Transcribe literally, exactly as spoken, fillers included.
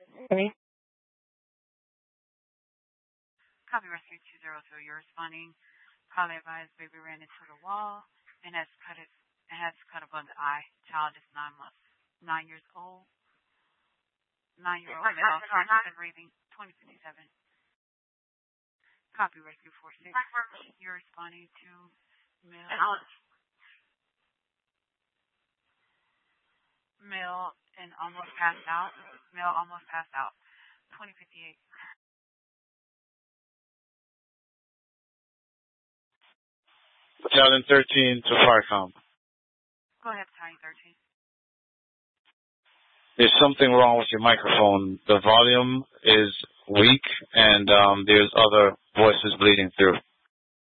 Okay. Copy rescue two zero two. You're responding. Probably advised baby ran into the wall and has cut it and has cut above the eye. Child is nine months, nine years old. Nine year old male, conscious and breathing. Twenty fifty seven. Copy rescue four six. You're responding to male. Male and almost passed out. Male almost passed out. Twenty fifty eight. Battalion thirteen to FARCOM. Go ahead, Battalion thirteen. There's something wrong with your microphone. The volume is weak, and um, there's other voices bleeding through.